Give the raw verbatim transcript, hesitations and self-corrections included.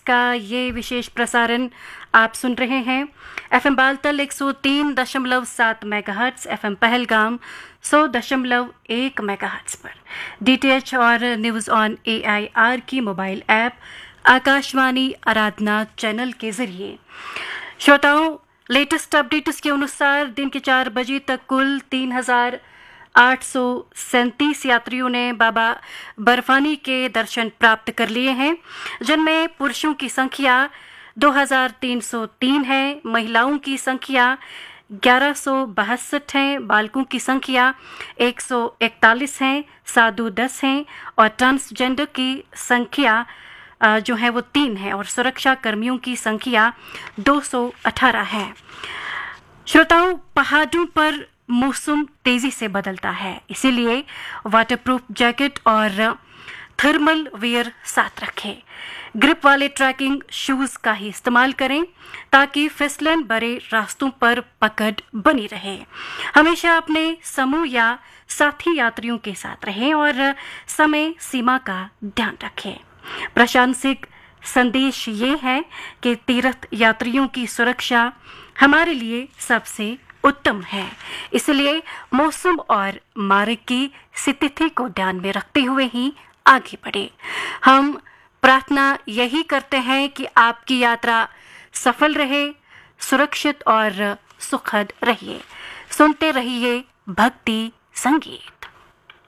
का ये विशेष प्रसारण आप सुन रहे हैं एफएम बालतल एक सौ तीन दशमलव सात मेगाहर्ट्ज, एफएम पहलगाम सौ दशमलव एक मेगाहर्ट्ज पर, डीटीएच और न्यूज़ ऑन एआईआर की मोबाइल ऐप, आकाशवाणी आराधना चैनल के जरिए। श्रोताओं, लेटेस्ट अपडेट्स के अनुसार दिन के चार बजे तक कुल तीन हजार आठ सौ सैंतीस यात्रियों ने बाबा बर्फानी के दर्शन प्राप्त कर लिए हैं, जिनमें पुरुषों की संख्या दो हजार तीन सौ तीन है, महिलाओं की संख्या ग्यारह सौ बासठ है, बालकों की संख्या एक सौ इकतालीस है, साधु दस हैं और ट्रांसजेंडर की संख्या जो है वो तीन है और सुरक्षा कर्मियों की संख्या दो सौ अठारह है। श्रोताओं, पहाड़ों पर मौसम तेजी से बदलता है, इसीलिए वाटरप्रूफ जैकेट और थर्मल वेयर साथ रखें। ग्रिप वाले ट्रैकिंग शूज का ही इस्तेमाल करें ताकि फिसलन भरे रास्तों पर पकड़ बनी रहे। हमेशा अपने समूह या साथी यात्रियों के साथ रहें और समय सीमा का ध्यान रखें। प्रशासनिक संदेश ये है कि तीर्थ यात्रियों की सुरक्षा हमारे लिए सबसे उत्तम है, इसलिए मौसम और मार्ग की स्थिति को ध्यान में रखते हुए ही आगे बढ़े। हम प्रार्थना यही करते हैं कि आपकी यात्रा सफल रहे, सुरक्षित और सुखद रहिए। सुनते रहिए भक्ति संगीत।